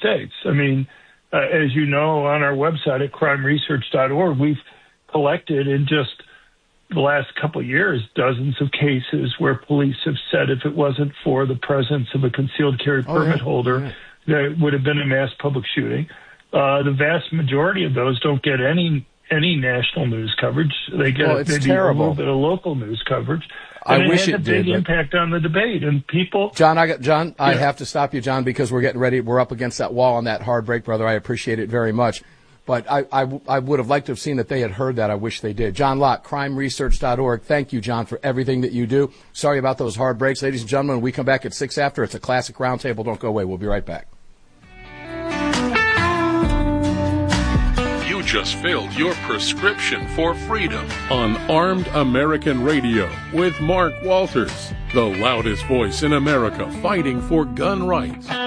States. I mean, as you know, on our website at crimeresearch.org, we've collected in just the last couple of years dozens of cases where police have said if it wasn't for the presence of a concealed carry permit holder, there would have been a mass public shooting. The vast majority of those don't get any national news coverage. They get maybe a little bit of local news coverage. And I wish it did. It had a big impact on the debate, and people. John, I have to stop you, John, because we're getting ready. We're up against that wall on that hard break, brother. I appreciate it very much. But I would have liked to have seen that they had heard that. I wish they did. John Lott, crimeresearch.org. Thank you, John, for everything that you do. Sorry about those hard breaks. Ladies and gentlemen, when we come back at 6 after, it's a classic roundtable. Don't go away. We'll be right back. You just filled your prescription for freedom on Armed American Radio with Mark Walters, the loudest voice in America fighting for gun rights.